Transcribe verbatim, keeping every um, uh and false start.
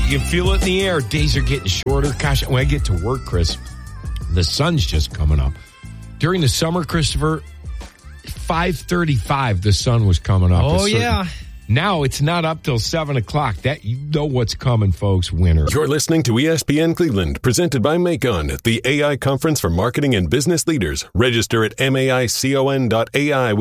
You feel it in the air. Days are getting shorter. Gosh, when I get to work, Chris, the sun's just coming up. During the summer, Christopher, five thirty-five, the sun was coming up. Oh, yeah. Now it's not up till seven o'clock. That you know what's coming, folks, winter. You're listening to E S P N Cleveland, presented by Macon, the A I conference for marketing and business leaders. Register at maicon dot A I.